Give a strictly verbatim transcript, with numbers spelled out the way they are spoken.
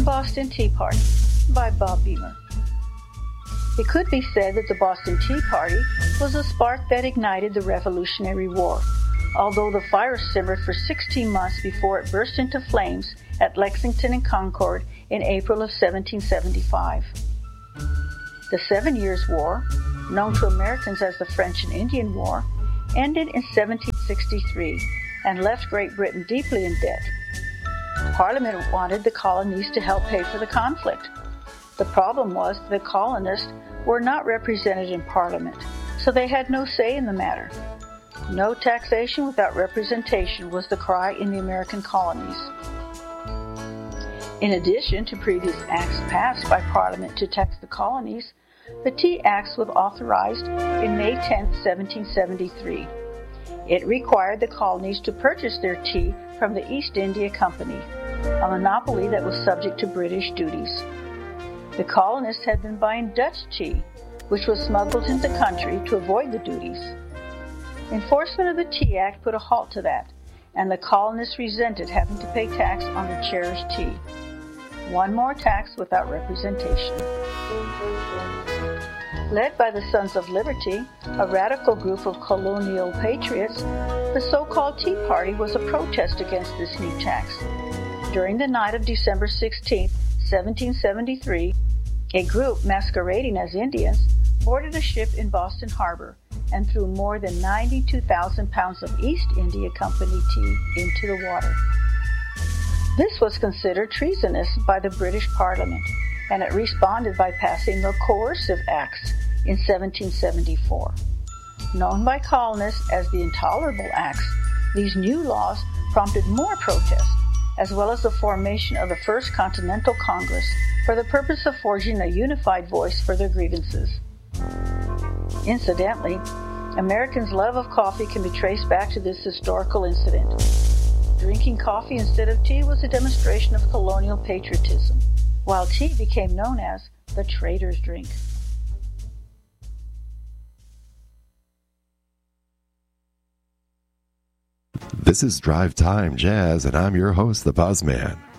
Boston Tea Party by Bob Beamer. It could be said that the Boston Tea Party was a spark that ignited the Revolutionary War, although the fire simmered for sixteen months before it burst into flames at Lexington and Concord in April of seventeen seventy-five. The Seven Years' War, known to Americans as the French and Indian War, ended in seventeen sixty-three and left Great Britain deeply in debt. Parliament wanted the colonies to help pay for the conflict. The problem was that the colonists were not represented in Parliament, so they had no say in the matter. No taxation without representation was the cry in the American colonies. In addition to previous acts passed by Parliament to tax the colonies, the Tea Act was authorized in May tenth, seventeen seventy-three. It required the colonies to purchase their tea from the East India Company, a monopoly that was subject to British duties. The colonists had been buying Dutch tea, which was smuggled into the country to avoid the duties. Enforcement of the Tea Act put a halt to that, and the colonists resented having to pay tax on their cherished tea. One more tax without representation. Led by the Sons of Liberty, a radical group of colonial patriots, the so-called Tea Party was a protest against this new tax. During the night of December sixteenth, seventeen seventy-three, a group masquerading as Indians boarded a ship in Boston Harbor and threw more than ninety-two thousand pounds of East India Company tea into the water. This was considered treasonous by the British Parliament, and it responded by passing the Coercive Acts in seventeen seventy-four. Known by colonists as the Intolerable Acts, these new laws prompted more protest, as well as the formation of the First Continental Congress for the purpose of forging a unified voice for their grievances. Incidentally, Americans' love of coffee can be traced back to this historical incident. Drinking coffee instead of tea was a demonstration of colonial patriotism, while tea became known as the trader's drink. This is Drive Time Jazz, and I'm your host, the Buzzman.